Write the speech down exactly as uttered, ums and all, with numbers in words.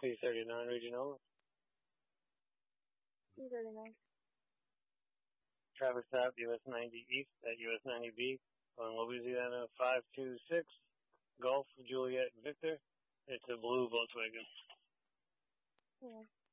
P thirty-nine, region over. P thirty-nine. Traffic stop, U S ninety East at U S ninety B on Louisiana five two six, Golf Juliet Victor. It's a blue Volkswagen. Yeah.